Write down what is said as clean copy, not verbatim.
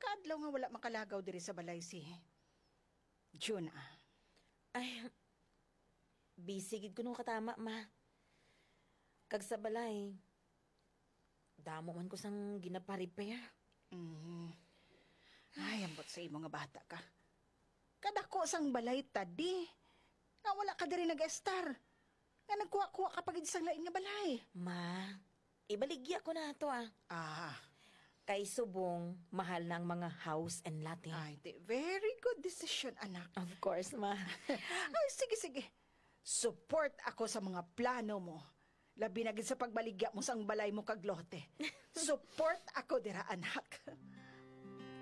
kaadlaw nga wala makalagaw diri sa balay si June. Ay, busy gid ko nung katama, ma. Kag sa balay, damo man ko sang ginapa-repair. Ay, ambot sa imo nga bata ka. Kadako sang balay tadi. Nga wala ka diri nag-estar. Nga nagkuha-kuha ka pagid sang lain nga balay. Ma, ibaligya ko na to Ah, Kay subong, mahal ng mga house and lot ay, very good decision, anak. Of course, ma. Ay, sige. Support ako sa mga plano mo. Labi na gid sa pagbaligya mo sang balay mo kag lote. Support ako dira, anak.